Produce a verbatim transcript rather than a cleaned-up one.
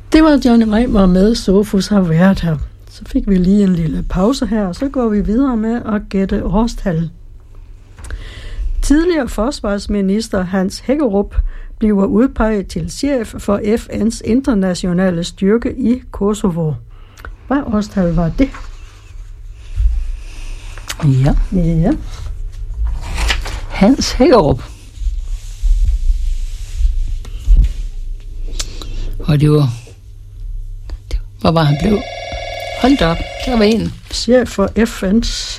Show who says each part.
Speaker 1: Det var Johnny Remer med Sofus har været her. Så fik vi lige en lille pause her, og så går vi videre med at gætte årstal. Tidligere forsvarsminister Hans Hækkerup bliver udpeget til chef for F N's internationale styrke i Kosovo. Hvad årstal var det?
Speaker 2: Ja.
Speaker 1: Ja.
Speaker 2: Hans Hækkerup. Og det var... Hvor var han blev? Hold da op, der var en.
Speaker 1: Chef for F N's